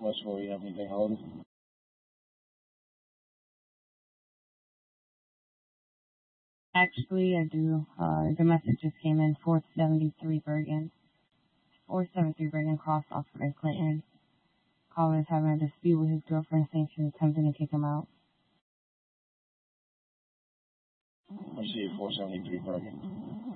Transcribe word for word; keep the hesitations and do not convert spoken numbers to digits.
What score you have anything holding? Actually, I do. Uh, the message just came in. four seventy-three Bergen. four seventy-three Bergen crossed off Fred Clinton. Caller is having a dispute with his girlfriend, saying she's attempting to kick him out. I see four seventy-three Bergen.